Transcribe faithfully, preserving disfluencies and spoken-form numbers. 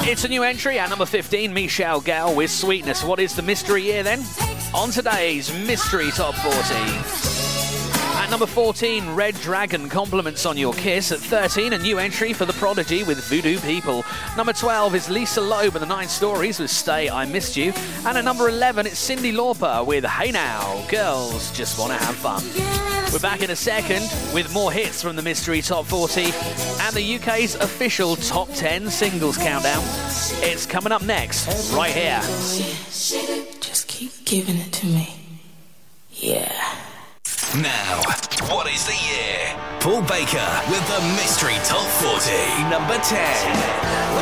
It's a new entry at number fifteen, Michelle Gale with Sweetness. What is the mystery here then? On today's Mystery Top forty. At number fourteen, Red Dragon, Compliments on Your Kiss. At thirteen, a new entry for The Prodigy with Voodoo People. Number twelve is Lisa Loeb and the Nine Stories with Stay, I Missed You. And at number eleven, it's Cyndi Lauper with Hey Now, Girls Just Wanna Have Fun. We're back in a second with more hits from the Mystery Top forty and the U K's official Top ten Singles Countdown. It's coming up next, right here. Just keep giving it to me. Yeah. Now, what is the year? Paul Baker with the Mystery Top forty, number ten.